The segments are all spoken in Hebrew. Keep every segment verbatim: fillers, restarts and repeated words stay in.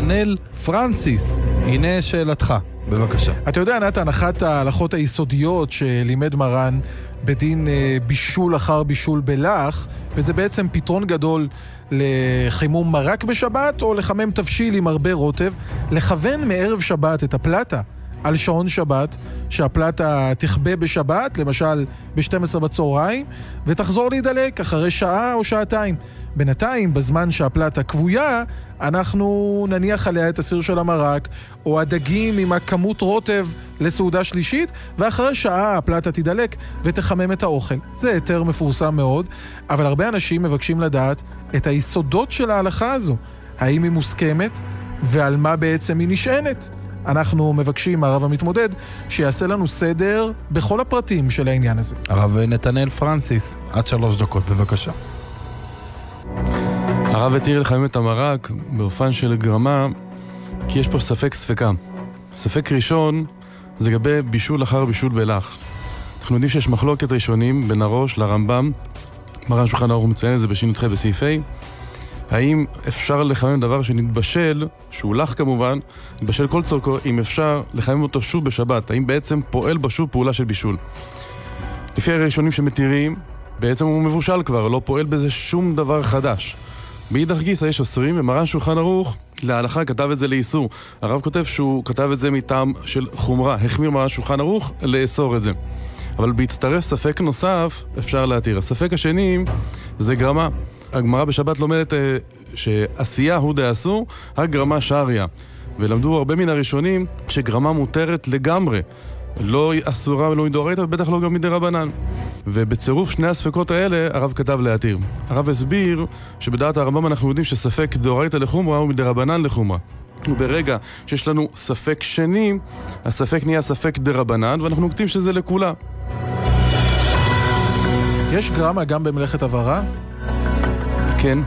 נתנאל פרנסיס. הנה שאלתך, בבקשה. אתה יודע, נתן, אחת ההלכות היסודיות שלימד מרן בדין בישול אחר בישול בלח, וזה בעצם פתרון גדול לחימום מרק בשבת או לחמם תבשיל עם הרבה רוטב, לכוון מערב שבת את הפלטה על שעון שבת, שהפלטה תכבה בשבת, למשל ב-שתים עשרה בצהריים, ותחזור להידלק אחרי שעה או שעתיים. בינתיים, בזמן שהפלטה קבויה, אנחנו נניח עליה את הסיר של המרק, או הדגים עם הכמות רוטב לסעודה שלישית, ואחרי שעה הפלטה תידלק ותחמם את האוכל. זה היתר מפורסם מאוד, אבל הרבה אנשים מבקשים לדעת את היסודות של ההלכה הזו. האם היא מוסכמת, ועל מה בעצם היא נשענת? אנחנו מבקשים מהרב המתמודד שיעשה לנו סדר בכל הפרטים של העניין הזה. הרב נתנאל פרנסיס, עד שלוש דקות, בבקשה. הרב התיר לחמם את המרק באופן של גרמה, כי יש פה ספק ספקה. ספק ראשון זה לגבי בישול אחר בישול בלח. אנחנו יודעים שיש מחלוקת ראשונים בין הראש לרמב"ם, מרן שולחן ערוך מציין את זה בש"ח בסעיף ה', האם אפשר לחמם דבר שנתבשל, שהוא לח כמובן, נתבשל כל צורכו, אם אפשר לחמם אותו שוב בשבת, האם בעצם פועל בשוב פעולה של בישול. לפי הראשונים שמתירים, בעצם הוא מבושל כבר, לא פועל בזה שום דבר חדש. באידך גיסא יש אוסרים, ומרן שולחן ערוך להלכה כתב את זה לאיסור. הרב כותב שהוא כתב את זה מטעם של חומרה, החמיר מרן שולחן ערוך לאסור את זה. אבל בהצטרף ספק נוסף אפשר להתיר. הספק השני זה גרמה. הגמרא בשבת לומדת אה, שעשייה הוא דאסור, הגרמה שריה. ולמדו הרבה מן הראשונים שגרמה מותרת לגמרי. לא אסורה ולא מדאורייתא, ובטח לא גם מדי רבנן. ובצירוף שני הספקות האלה הרב כתב להתיר. הרב הסביר שבדעת הרמב"ם אנחנו יודעים שספק דאורייתא לחומרה הוא מדי רבנן לחומרה. וברגע שיש לנו ספק שני, הספק נהיה ספק דרבנן, ואנחנו נוקטים שזה לכולה. יש גרמה גם במלאכת עברה? כן.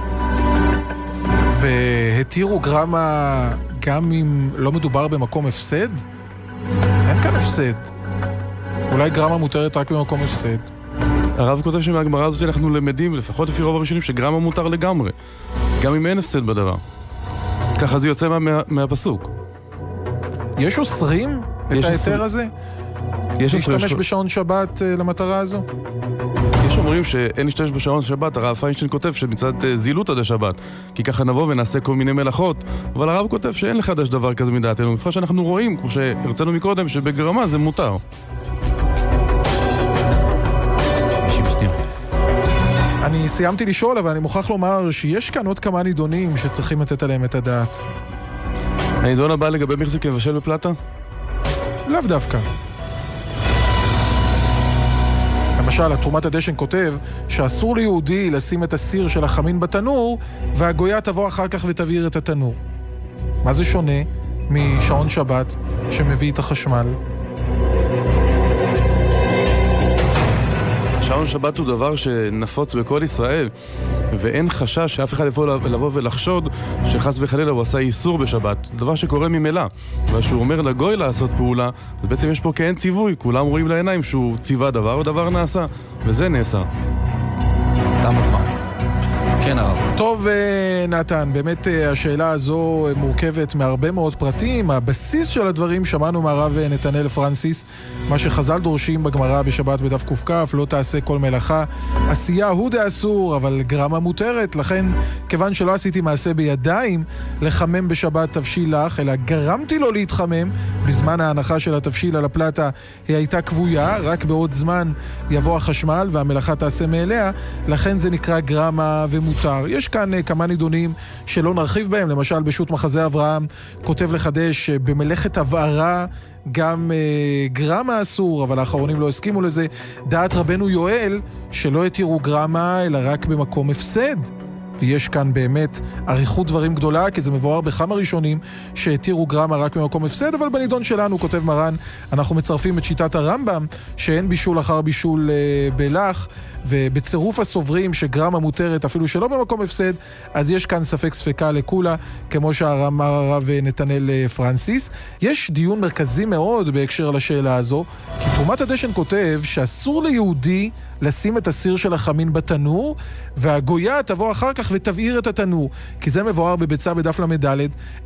והתירו גרמה גם אם לא מדובר במקום הפסד? אין כאן הפסד. אולי גרמה מותרת רק במקום הפסד. הרב כותב שמהגמרא הזאת אנחנו למדים, לפחות לפי רוב הראשונים, שגרמה מותר לגמרי. גם אם אין הפסד בדבר. ככה זה יוצא מה, מהפסוק. יש אוסרים את ההיתר הזה? יש להשתמש בשעון שבת למטרה הזו? יש אומרים שאין להשתמש בשעון שבת. הרב פיינשטיין כותב שמצד זילות עד השבת, כי ככה נבוא ונעשה כל מיני מלאכות, אבל הרב כותב שאין לחדש דבר כזה מדעתנו, מבחר שאנחנו רואים, כמו שהרצינו מקודם, שבגרמה זה מותר. אני סיימתי לשאול, אבל אני מוכרח לומר שיש כאן עוד כמה נידונים שצריכים לתת עליהם את הדעת. הנידון הבא לגבי מחזיק מבשל בפלטה? לאו דווקא. למשל, התרומת הדשן כותב שאסור ליהודי לשים את הסיר של החמין בתנור, והגויה תבוא אחר כך ותבעיר את התנור. מה זה שונה משעון שבת שמביא את החשמל? שעון שבת הוא דבר שנפוץ בכל ישראל, ואין חשש שאף אחד יבוא לבוא ולחשוד שחס וחלילה הוא עשה איסור בשבת. דבר שקורה ממילא. וכשהוא אומר לגוי לעשות פעולה, אז בעצם יש פה כאין ציווי, כולם רואים לעיניים שהוא ציווה דבר או דבר נעשה, וזה נעשה. תם הזמן. כן הרב. טוב נתן, באמת השאלה הזו מורכבת מהרבה מאוד פרטים. הבסיס של הדברים שמענו מהרב נתנאל פרנסיס, מה שחז"ל דורשים בגמרא בשבת בדף ק"כ, לא תעשה כל מלאכה, עשייה הוא דאסור, אבל גרמה מותרת. לכן, כיוון שלא עשיתי מעשה בידיים לחמם בשבת תבשיל לח, אלא גרמתי לו להתחמם, בזמן ההנחה של התבשיל על הפלטה היא הייתה קבויה, רק בעוד זמן יבוא החשמל והמלאכה תעשה מאליה, לכן זה נקרא גרמה ומותר. יש כאן כמה נידונים שלא נרחיב בהם, למשל בשו"ת מחזה אברהם כותב לחדש במלאכת הבערה גם אה, גרמה אסור, אבל האחרונים לא הסכימו לזה. דעת רבנו יואל שלא התירו גרמה אלא רק במקום הפסד, ויש כאן באמת עריכות דברים גדולה, כי זה מבואר בכמה ראשונים שהתירו גרמה רק במקום הפסד, אבל בנידון שלנו, כותב מרן, אנחנו מצרפים את שיטת הרמב"ם, שאין בישול אחר בישול אה, בלח, ובצירוף הסוברים שגרמה מותרת אפילו שלא במקום הפסד, אז יש כאן ספק ספקה לכולה, כמו שאמר הרב נתנאל פרנסיס. יש דיון מרכזי מאוד בהקשר לשאלה הזו, כי תרומת הדשן כותב שאסור ליהודי לשים את הסיר של החמין בתנור, והגויה תבוא אחר כך ותבעיר את התנור, כי זה מבואר בביצה בדף למדלת,